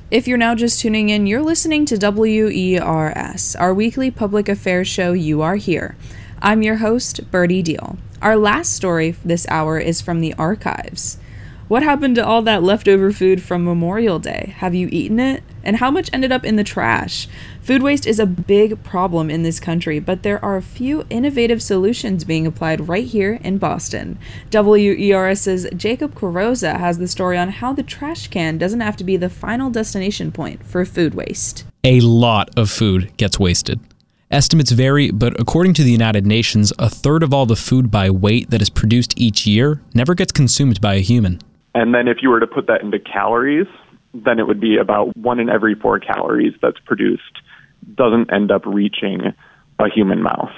If you're now just tuning in, you're listening to WERS, our weekly public affairs show You Are Here. I'm your host, Birdie Deal. Our last story this hour is from the archives. What happened to all that leftover food from Memorial Day? Have you eaten it? And how much ended up in the trash? Food waste is a big problem in this country, but there are a few innovative solutions being applied right here in Boston. WERS's Jacob Carosa has the story on how the trash can doesn't have to be the final destination point for food waste. A lot of food gets wasted. Estimates vary, but according to the United Nations, a third of all the food by weight that is produced each year never gets consumed by a human. And then if you were to put that into calories, then it would be about 1 in every 4 calories that's produced doesn't end up reaching a human mouth.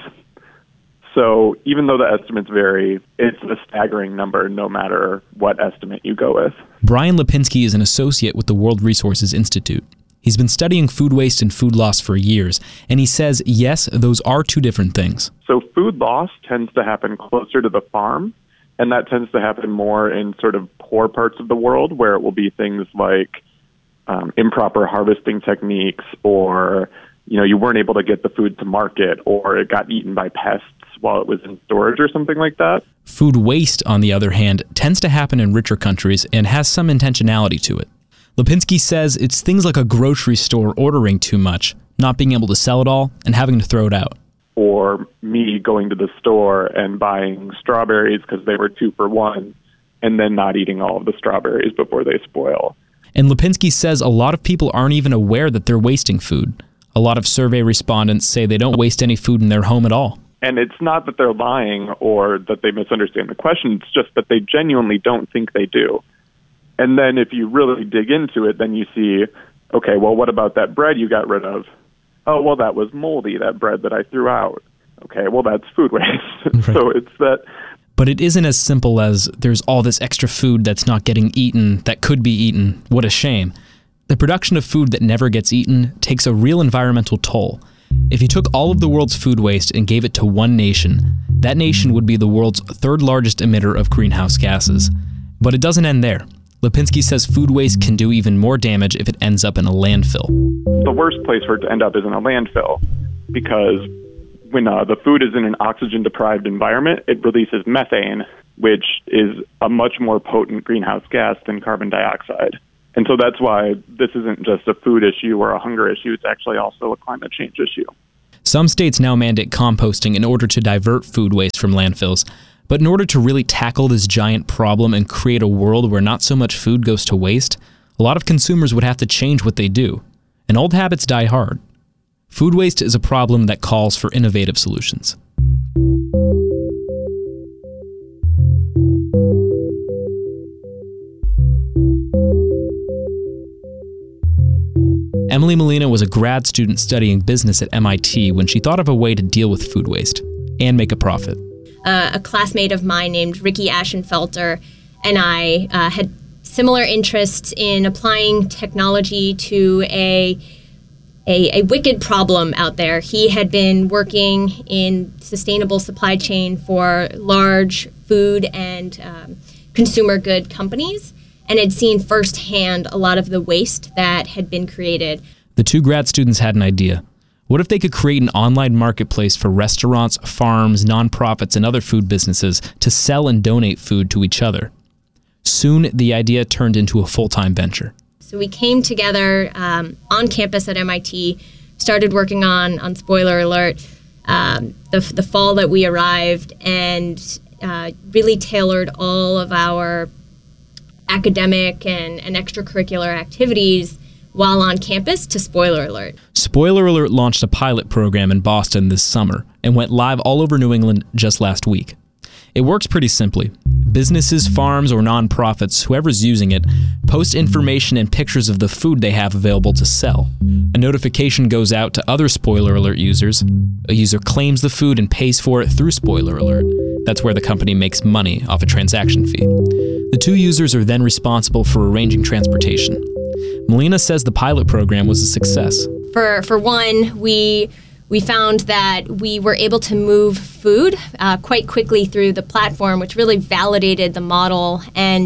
So even though the estimates vary, it's a staggering number no matter what estimate you go with. Brian Lipinski is an associate with the World Resources Institute. He's been studying food waste and food loss for years, and he says, yes, those are two different things. So food loss tends to happen closer to the farm, and that tends to happen more in sort of poor parts of the world where it will be things like improper harvesting techniques, or you weren't able to get the food to market, or it got eaten by pests while it was in storage or something like that. Food waste, on the other hand, tends to happen in richer countries and has some intentionality to it. Lipinski says it's things like a grocery store ordering too much, not being able to sell it all, and having to throw it out. Or me going to the store and buying strawberries because they were 2 for $1, and then not eating all of the strawberries before they spoil. And Lipinski says a lot of people aren't even aware that they're wasting food. A lot of survey respondents say they don't waste any food in their home at all. And it's not that they're lying or that they misunderstand the question, it's just that they genuinely don't think they do. And then if you really dig into it, then you see, okay, well, what about that bread you got rid of? Oh, well, that was moldy, that bread that I threw out. Okay, well, that's food waste. Right. So it's that. But it isn't as simple as there's all this extra food that's not getting eaten that could be eaten. What a shame. The production of food that never gets eaten takes a real environmental toll. If you took all of the world's food waste and gave it to one nation, that nation would be the world's third largest emitter of greenhouse gases. But it doesn't end there. Lipinski says food waste can do even more damage if it ends up in a landfill. The worst place for it to end up is in a landfill, because when the food is in an oxygen-deprived environment, it releases methane, which is a much more potent greenhouse gas than carbon dioxide. And so that's why this isn't just a food issue or a hunger issue, it's actually also a climate change issue. Some states now mandate composting in order to divert food waste from landfills. But in order to really tackle this giant problem and create a world where not so much food goes to waste, a lot of consumers would have to change what they do. And old habits die hard. Food waste is a problem that calls for innovative solutions. Emily Molina was a grad student studying business at MIT when she thought of a way to deal with food waste and make a profit. A classmate of mine named Ricky Ashenfelter and I had similar interests in applying technology to a wicked problem out there. He had been working in sustainable supply chain for large food and consumer good companies and had seen firsthand a lot of the waste that had been created. The two grad students had an idea. What if they could create an online marketplace for restaurants, farms, nonprofits, and other food businesses to sell and donate food to each other? Soon, the idea turned into a full-time venture. So we came together on campus at MIT, started working on Spoiler Alert the fall that we arrived, and really tailored all of our academic and extracurricular activities while on campus to Spoiler Alert. Spoiler Alert launched a pilot program in Boston this summer and went live all over New England just last week. It works pretty simply. Businesses, farms, or nonprofits, whoever's using it, post information and pictures of the food they have available to sell. A notification goes out to other Spoiler Alert users. A user claims the food and pays for it through Spoiler Alert. That's where the company makes money off a transaction fee. The two users are then responsible for arranging transportation. Molina says the pilot program was a success. For one, we found that we were able to move food quite quickly through the platform, which really validated the model and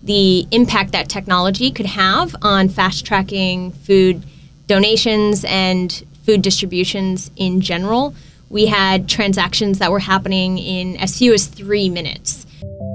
the impact that technology could have on fast-tracking food donations and food distributions in general. We had transactions that were happening in as few as 3 minutes.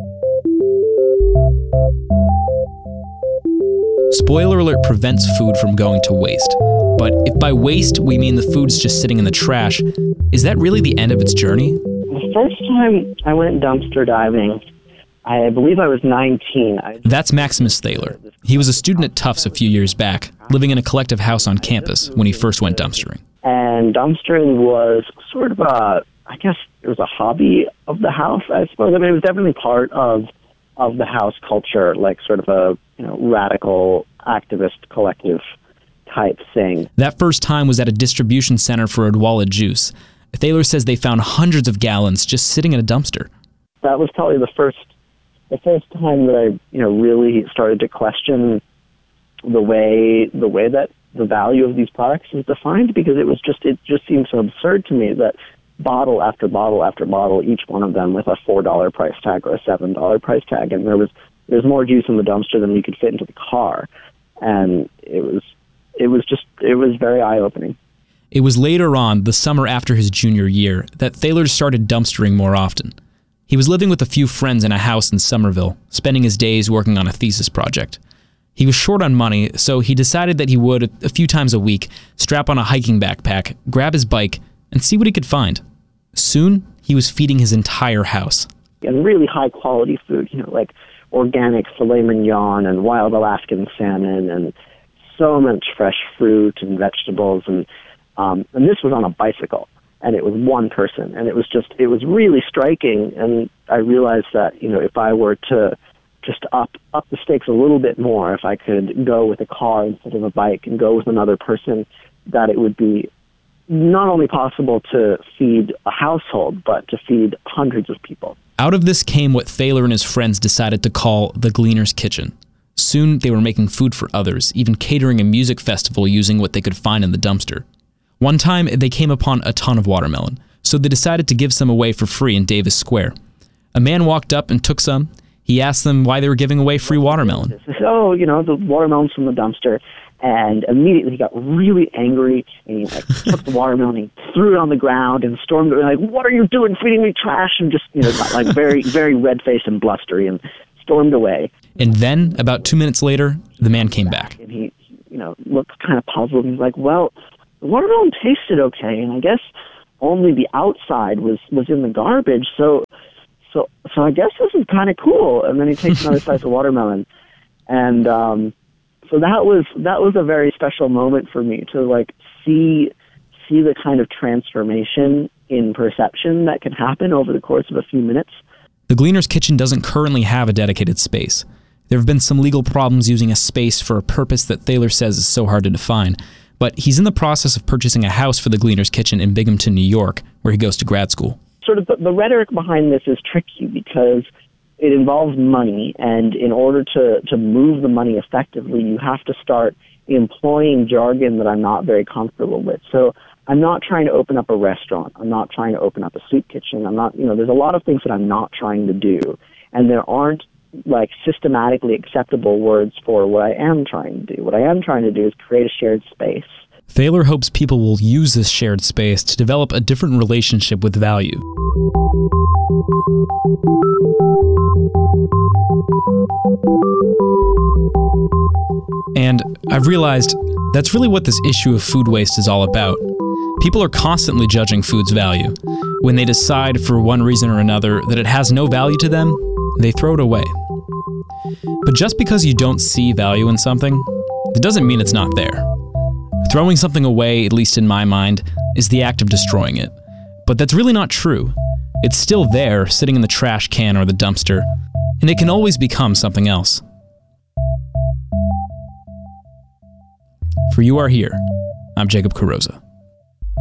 Spoiler alert prevents food from going to waste. But if by waste we mean the food's just sitting in the trash, is that really the end of its journey? The first time I went dumpster diving, I believe I was 19. That's Maximus Thaler. He was a student at Tufts a few years back, living in a collective house on campus when he first went dumpstering. And dumpstering was sort of I guess it was a hobby of the house, I suppose. I mean, it was definitely part of the house culture, like sort of a radical activist collective type thing. That first time was at a distribution center for Odwalla Juice. Thaler says they found hundreds of gallons just sitting in a dumpster. That was probably the first time that I really started to question the way that the value of these products is defined, because it just seemed so absurd to me that bottle after bottle after bottle, each one of them with a $4 price tag or a $7 price tag, and there's more juice in the dumpster than you could fit into the car, and it was very eye-opening. It was later on, the summer after his junior year, that Thaler started dumpstering more often. He was living with a few friends in a house in Somerville, spending his days working on a thesis project. He was short on money, so he decided that he would, a few times a week, strap on a hiking backpack, grab his bike, and see what he could find. Soon, he was feeding his entire house. And really high-quality food, like organic filet mignon and wild Alaskan salmon and so much fresh fruit and vegetables. And this was on a bicycle, and it was one person. And it was really striking. And I realized that, if I were to just up the stakes a little bit more, if I could go with a car instead of a bike and go with another person, that it would be not only possible to feed a household, but to feed hundreds of people. Out of this came what Thaler and his friends decided to call the Gleaner's Kitchen. Soon, they were making food for others, even catering a music festival using what they could find in the dumpster. One time, they came upon a ton of watermelon, so they decided to give some away for free in Davis Square. A man walked up and took some. He asked them why they were giving away free watermelon. So, the watermelon's from the dumpster. And immediately he got really angry, and he took the watermelon and he threw it on the ground and stormed it, like, "What are you doing feeding me trash?" And just, got like very, very red-faced and blustery and stormed away. And then, about 2 minutes later, the man came back. And he, looked kind of puzzled. He's like, "Well, the watermelon tasted okay, and I guess only the outside was in the garbage, so I guess this is kind of cool." And then he takes another slice of watermelon, and so that was a very special moment for me to see the kind of transformation in perception that can happen over the course of a few minutes. The Gleaner's Kitchen doesn't currently have a dedicated space. There have been some legal problems using a space for a purpose that Thaler says is so hard to define, but he's in the process of purchasing a house for the Gleaner's Kitchen in Binghamton, New York, where he goes to grad school. Sort of the rhetoric behind this is tricky because it involves money, and in order to move the money effectively, you have to start employing jargon that I'm not very comfortable with. So I'm not trying to open up a restaurant. I'm not trying to open up a soup kitchen. I'm not, there's a lot of things that I'm not trying to do, and there aren't systematically acceptable words for what I am trying to do. What I am trying to do is create a shared space. Thaler hopes people will use this shared space to develop a different relationship with value. And I've realized that's really what this issue of food waste is all about. People are constantly judging food's value. When they decide for one reason or another that it has no value to them, they throw it away. But just because you don't see value in something, that doesn't mean it's not there. Throwing something away, at least in my mind, is the act of destroying it. But that's really not true. It's still there, sitting in the trash can or the dumpster, and it can always become something else. For You Are Here, I'm Jacob Carosa.